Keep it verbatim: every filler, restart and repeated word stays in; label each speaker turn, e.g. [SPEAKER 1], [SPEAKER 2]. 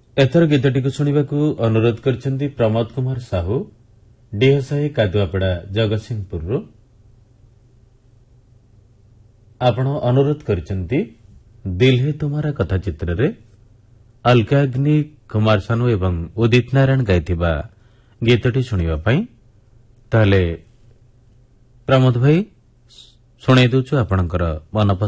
[SPEAKER 1] ଏଥର ଗୀତଟିକୁ ଶୁଣିବାକୁ ଅନୁରୋଧ କରିଛନ୍ତି ପ୍ରମୋଦ କୁମାର ସାହୁ, ଡିହସାହି କାଦୁଆପଡ଼ା, ଜଗତସିଂହପୁରରୁ। ଆପଣ ଅନୁରୋଧ କରିଛନ୍ତି ଦିଲ୍ ହେ ତୁମାରା କଥା ଚିତ୍ରରେ ଅଲକାଗ୍ନି, କୁମାର ସାନୁ ଏବଂ ଉଦିତ ନାରାୟଣ ଗାଇଥିବା ଗୀତଟି ଶୁଣିବା ପାଇଁ। ତାହେଲେ ପ୍ରମୋଦ ଭାଇ ଶୁଣାଇ ଦେଉଛୁ ଆପଣଙ୍କର ମନପସନ୍ଦ